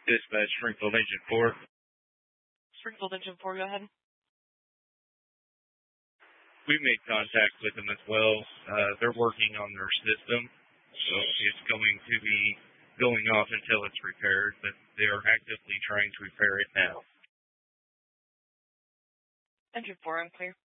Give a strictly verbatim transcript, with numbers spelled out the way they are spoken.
Dispatch, Springfield Engine four. Springfield Engine four, go ahead. We made contact with them as well. Uh, they're working on their system, so it's going to be going off until it's repaired, but they are actively trying to repair it now. Engine four, I'm clear.